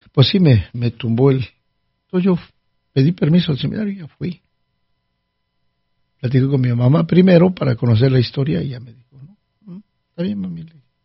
Pues sí, me tumbó el... Entonces yo pedí permiso al seminario y ya fui. Platiqué con mi mamá primero para conocer la historia y ella me dijo, no, está bien, mami.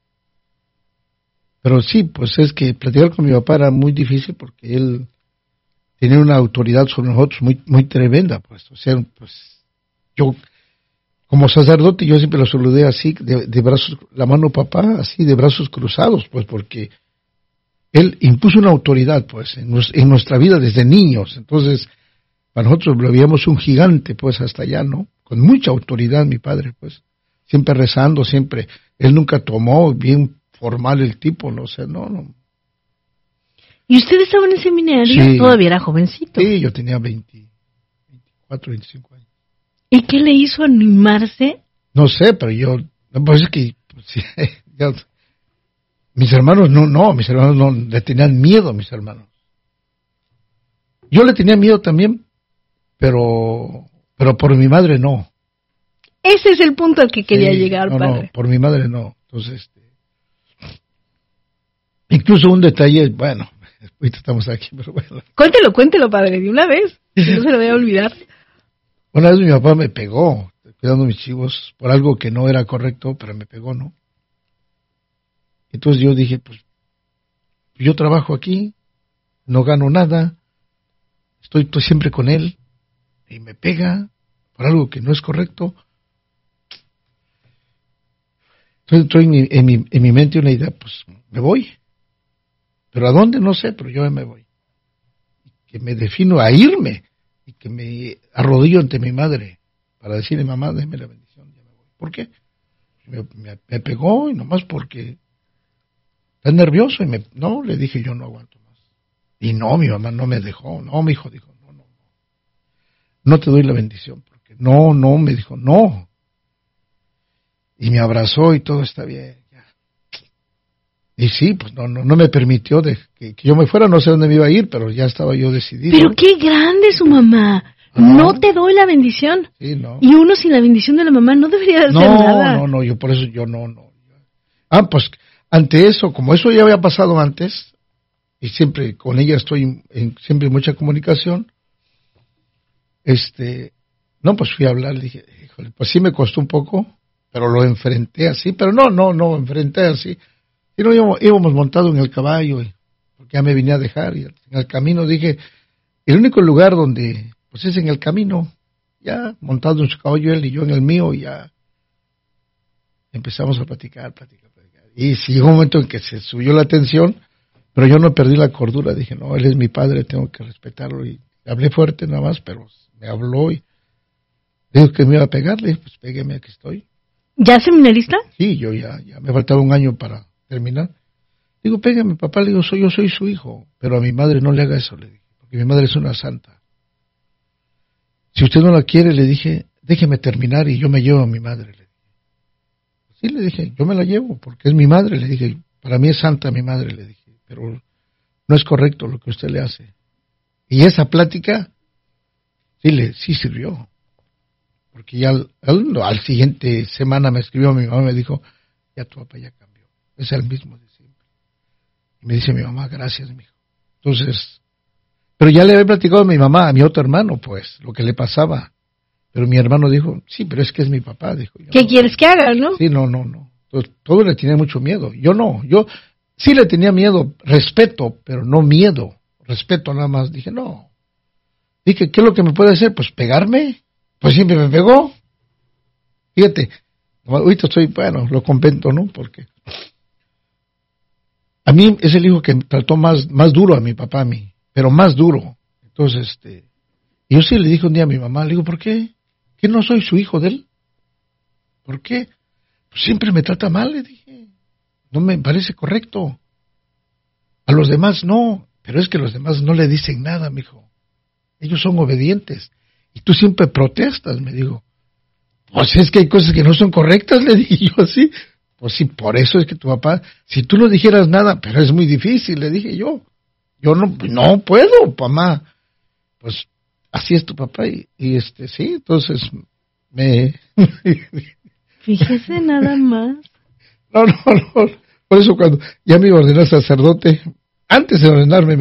Pero sí, pues es que platicar con mi papá era muy difícil porque él tenía una autoridad sobre nosotros muy, muy tremenda, pues. O sea, pues yo, como sacerdote, yo siempre lo saludé así, de brazos, la mano papá, así, de brazos cruzados, pues, porque él impuso una autoridad, pues, en nuestra vida desde niños. Entonces, para nosotros lo veíamos un gigante, pues, hasta allá, ¿no? Con mucha autoridad, mi padre, pues, siempre rezando, siempre. Él nunca tomó, bien formal el tipo, no sé, no. ¿Y usted estaba en el seminario? Sí. Todavía era jovencito. Sí, yo tenía 24, 25 años. ¿Y qué le hizo animarse? No sé, pero yo, pues es que, pues, sí, mis hermanos mis hermanos no, le tenían miedo a mis hermanos. Yo le tenía miedo también, pero por mi madre no. Ese es el punto al que quería llegar, padre. No, por mi madre no. Entonces, incluso un detalle, bueno, ahorita estamos aquí, pero bueno. Cuéntelo, padre, de una vez, no se lo voy a olvidar. Una vez mi papá me pegó, cuidando mis chivos, por algo que no era correcto, pero me pegó, ¿no? Entonces yo dije, pues, yo trabajo aquí, no gano nada, estoy siempre con él, y me pega por algo que no es correcto. Entonces entró en mi mente una idea, pues, me voy. Pero ¿a dónde? No sé, pero yo me voy. Que me defino a irme, y que me arrodillo ante mi madre, para decirle, mamá, déme la bendición, ya me voy. ¿Por qué? Me pegó, y nomás porque está nervioso, no, le dije, yo no aguanto más. Y no, mi mamá no me dejó, no, mi hijo dijo, no te doy la bendición, porque no, me dijo, no. Y me abrazó y todo está bien, ya. Y sí, pues no me permitió que yo me fuera, no sé dónde me iba a ir, pero ya estaba yo decidido. Pero qué grande su mamá. No te doy la bendición. Sí, no. Y uno sin la bendición de la mamá no debería hacer nada. No, yo por eso no. Pues ante eso, como eso ya había pasado antes, y siempre con ella estoy siempre en mucha comunicación, pues fui a hablar, le dije, híjole, pues sí me costó un poco, pero lo enfrenté así, pero no, enfrenté así. Y no íbamos montado en el caballo, porque ya me venía a dejar, y en el camino dije, el único lugar donde, pues es en el camino, ya montado en su caballo él y yo en el mío, y ya empezamos a platicar. Y sí, llegó un momento en que se subió la tensión, pero yo no perdí la cordura, dije, no, él es mi padre, tengo que respetarlo, y hablé fuerte nada más, pero me habló y dijo que me iba a pegar, le dije, pues pégueme, aquí estoy. ¿Ya seminarista? Sí, yo ya me faltaba un año para terminar. Digo, pégame, papá, le digo, yo soy su hijo, pero a mi madre no le haga eso, le dije, porque mi madre es una santa. Si usted no la quiere, le dije, déjeme terminar y yo me llevo a mi madre, le dije. Sí, le dije, yo me la llevo, porque es mi madre, le dije, para mí es santa mi madre, le dije, pero no es correcto lo que usted le hace. Y esa plática, sí sirvió. Porque ya al siguiente semana me escribió mi mamá y me dijo, ya tu papá ya cambió, es el mismo de siempre. Y me dice mi mamá, gracias, mijo. Entonces, pero ya le había platicado a mi mamá, a mi otro hermano, pues, lo que le pasaba. Pero mi hermano dijo, sí, pero es que es mi papá, dijo. ¿Qué quieres que haga, no? Sí, no. Entonces, todo le tenía mucho miedo. Yo sí le tenía miedo, respeto, pero no miedo. Respeto nada más. Dije, no. Dije, ¿qué es lo que me puede hacer? Pues pegarme. Pues siempre me pegó. Fíjate, ahorita lo convento, ¿no? Porque a mí es el hijo que trató más duro a mi papá, a mí, pero más duro. Entonces, yo sí le dije un día a mi mamá, le digo, ¿por qué? ¿Que no soy su hijo de él? ¿Por qué? Pues siempre me trata mal, le dije. No me parece correcto. A los demás no, pero es que los demás no le dicen nada, mijo. Ellos son obedientes. Y tú siempre protestas, me digo. Pues es que hay cosas que no son correctas, le dije yo así. Pues sí, por eso es que tu papá, si tú no dijeras nada, pero es muy difícil, le dije yo. Yo no puedo, mamá. Pues así es tu papá. Y sí, entonces Fíjese nada más. No. Por eso cuando ya me iba a ordenar sacerdote, antes de ordenarme,